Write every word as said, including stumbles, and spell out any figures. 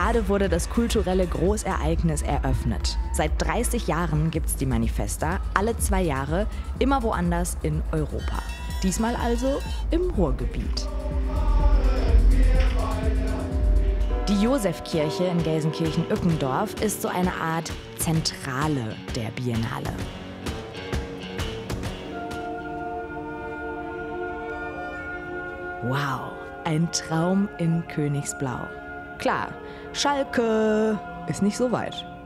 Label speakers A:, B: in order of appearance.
A: Gerade wurde das kulturelle Großereignis eröffnet. Seit dreißig Jahren gibt es die Manifesta, alle zwei Jahre, immer woanders in Europa. Diesmal also im Ruhrgebiet. Die Josefkirche in Gelsenkirchen-Ückendorf ist so eine Art Zentrale der Biennale. Wow, ein Traum in Königsblau. Klar, Schalke ist nicht so weit.